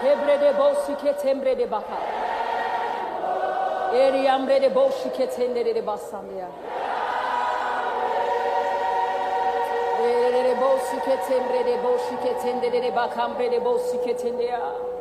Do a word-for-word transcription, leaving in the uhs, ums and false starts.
Ebre de bosi ketembre de baka. Eri ambre de bosi ketende de basandia. Eri de bosi ketembre de bosi ketende de bakambre de bosi ketendea.